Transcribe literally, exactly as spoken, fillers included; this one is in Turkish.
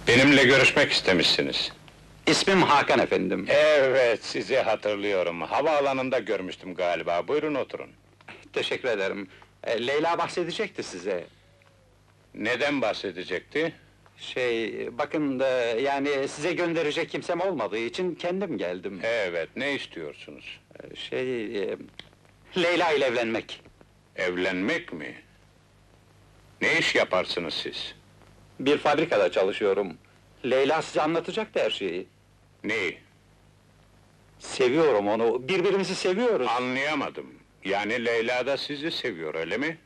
Benimle görüşmek istemişsiniz. İsmim Hakan efendim. Evet, sizi hatırlıyorum. Havaalanında görmüştüm galiba. Buyurun oturun. Teşekkür ederim. E, Leyla bahsedecekti size. Neden bahsedecekti? Şey, bakın, e, yani size gönderecek kimsem olmadığı için kendim geldim. Evet, ne istiyorsunuz? E, Şey, e, Leyla ile evlenmek. Evlenmek mi? Ne iş yaparsınız siz? Bir fabrikada çalışıyorum. Leyla size anlatacaktı her şeyi. Neyi? Seviyorum onu, birbirimizi seviyoruz. Anlayamadım. Yani Leyla da sizi seviyor, öyle mi?